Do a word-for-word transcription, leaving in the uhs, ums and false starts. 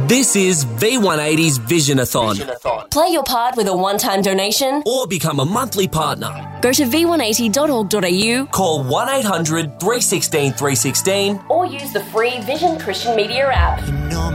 This is V one eighty's Visionathon. Visionathon. Play your part with a one-time donation or become a monthly partner. Go to v one eighty dot org dot a u, call one eight hundred three one six three one six, or use the free Vision Christian Media app. You know